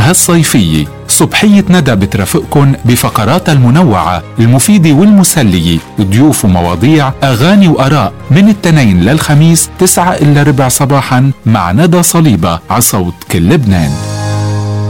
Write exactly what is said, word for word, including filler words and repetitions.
هالصيفية. صبحية ندى بترافقكن بفقرات المنوعة المفيدة والمسلية، ضيوف ومواضيع، أغاني وآراء، من التنين للخميس تسعة إلا ربع صباحا مع ندى صليبة على صوت كل لبنان.